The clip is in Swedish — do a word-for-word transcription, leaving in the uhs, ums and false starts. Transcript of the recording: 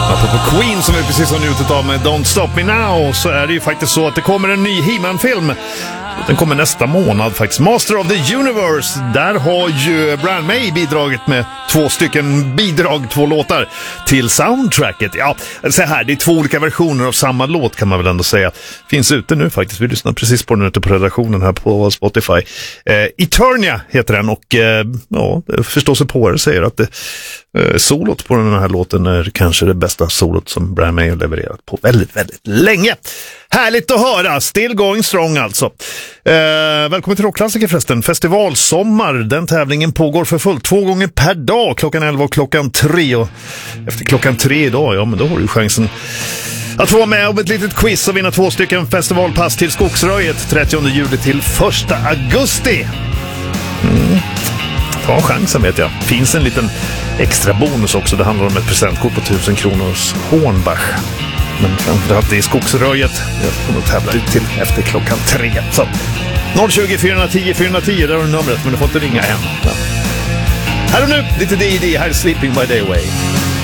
Apropå Queen som vi precis har njutit av med Don't Stop Me Now, så är det ju faktiskt så att det kommer en ny He-Man-film. Den kommer nästa månad faktiskt. Master of the Universe. Där har ju Brian May bidragit med två stycken bidrag, två låtar till soundtracket. Ja, så här, det är två olika versioner av samma låt kan man väl ändå säga. Finns ute nu faktiskt. Vi lyssnar precis på den ute på redaktionen här på Spotify. Eh, Eternia heter den och eh, ja, förstås på er säger att det, eh, solot på den här låten är kanske det bästa solot som Brian May har levererat på väldigt, väldigt länge. Härligt att höra, still going strong alltså. Eh, välkommen till Rockklassiker förresten. Festivalsommar, den tävlingen pågår för fullt två gånger per dag, klockan elva och klockan tre. Och efter klockan tre idag, ja men då har du chansen att få vara med om ett litet quiz och vinna två stycken festivalpass till Skogsröjet trettionde juli till första augusti. Mm. Ta chansen vet jag. Finns en liten extra bonus också, det handlar om ett presentkort på tusen kronors Hornbach. Men framförallt i Skogsröjet. Jag kommer att tävla ut till efter klockan tre. Så noll tjugo, fyra tio, fyra tio, där har du numret, men du får inte ringa hem. Ja. Här och nu, lite D D, här är Sleeping by Day Away.